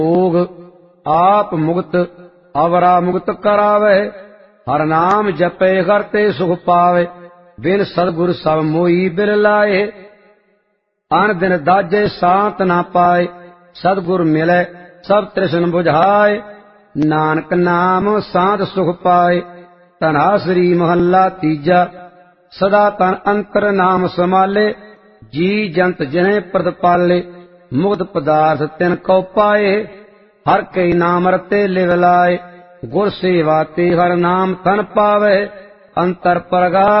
भोग आप मुक्त अवरा मुक्त करावे। हर नाम जपे करते सुख पावे। बिन सतगुर सब मोई बिल लाए। अन दिन दाजे सांत ना पाए। सतगुर मिले सब तृष्ण बुझाए। नानक नाम सांत सुख पाए। धनासरी महला तीजा। सदा तन अंतर नाम समाले। जी जंत जिन्हें प्रतिपाले। मुक्त पदार्थ तिन को पाए। हर कई नाम रते लिव लाए। गुर सेवा ते हर नाम तन पावे। अंतर परगा